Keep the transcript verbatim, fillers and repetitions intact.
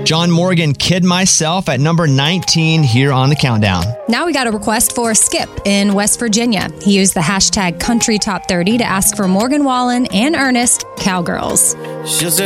John Morgan, Kid Myself, at number nineteen here on the countdown. Now we got a request for Skip in West Virginia. He used the hashtag Country Top thirty to ask for Morgan Wallen and Ernest, Cowgirls. She'll